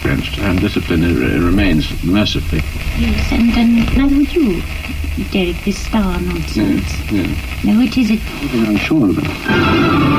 extent, and discipline remains mercifully. Yes, and now would you, Derek, this star nonsense? Yes. Now, what is it? I'm sure of it.